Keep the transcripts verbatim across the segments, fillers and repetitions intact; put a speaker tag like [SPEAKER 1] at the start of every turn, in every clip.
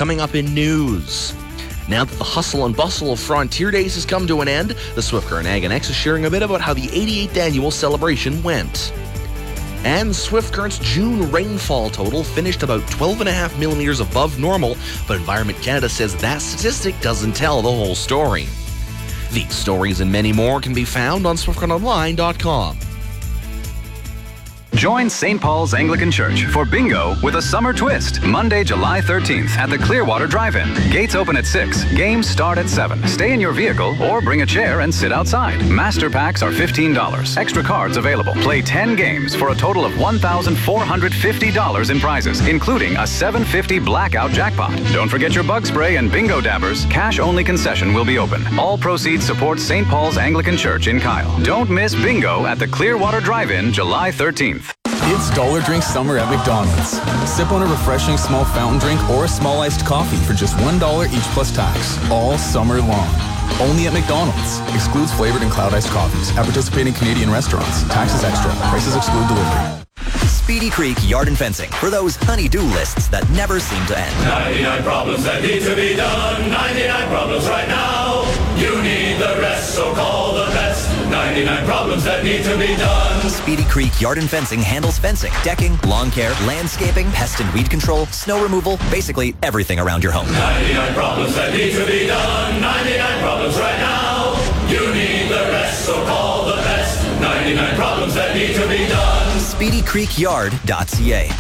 [SPEAKER 1] coming up in news. Now that the hustle and bustle of Frontier Days has come to an end, the Swift Current Ag and X is sharing a bit about how the eighty-eighth annual celebration went. And Swift Current's June rainfall total finished about twelve point five millimeters above normal, but Environment Canada says that statistic doesn't tell the whole story. These stories and many more can be found on swift current online dot com.
[SPEAKER 2] Join Saint Paul's Anglican Church for bingo with a summer twist. Monday, July thirteenth at the Clearwater Drive-In. Gates open at six. Games start at seven. Stay in your vehicle or bring a chair and sit outside. Master packs are fifteen dollars. Extra cards available. Play ten games for a total of one thousand four hundred fifty dollars in prizes, including a seven hundred fifty dollars blackout jackpot. Don't forget your bug spray and bingo dabbers. Cash-only concession will be open. All proceeds support Saint Paul's Anglican Church in Kyle. Don't miss bingo at the Clearwater Drive-In July thirteenth.
[SPEAKER 3] It's Dollar Drink Summer at McDonald's. Sip on a refreshing small fountain drink or a small iced coffee for just one dollar each plus tax, all summer long. Only at McDonald's. Excludes flavored and cloud iced coffees at participating Canadian restaurants. Taxes extra. Prices exclude delivery.
[SPEAKER 4] Speedy Creek Yard and Fencing for those honey-do lists that never seem to end.
[SPEAKER 5] ninety-nine problems that need to be done. ninety-nine problems right now. You need the rest, so call the best. ninety-nine problems that need to be done.
[SPEAKER 4] Speedy Creek Yard and Fencing handles fencing, decking, lawn care, landscaping, pest and weed control, snow removal, basically everything around your home.
[SPEAKER 5] ninety-nine problems that need to be done. ninety-nine problems right now. You need the rest, so call the best. ninety-nine problems that need to be done.
[SPEAKER 4] speedy creek yard dot c a.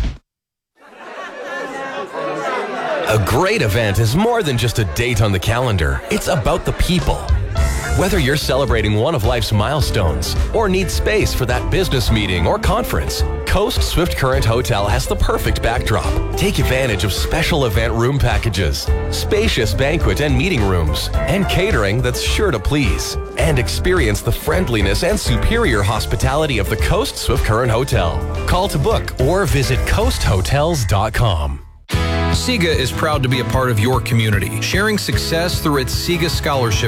[SPEAKER 6] A great event is more than just a date on the calendar. It's about the people. Whether you're celebrating one of life's milestones or need space for that business meeting or conference, Coast Swift Current Hotel has the perfect backdrop. Take advantage of special event room packages, spacious banquet and meeting rooms, and catering that's sure to please. And experience the friendliness and superior hospitality of the Coast Swift Current Hotel. Call to book or visit coast hotels dot com.
[SPEAKER 7] SIGA is proud to be a part of your community, sharing success through its SIGA Scholarship